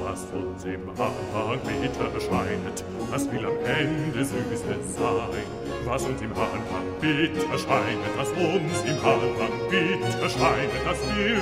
was uns im Anfang bitter scheinet, das will am Ende süßes sein. Was uns im Anfang bitter scheinet, was uns im Anfang bitter scheinet, das will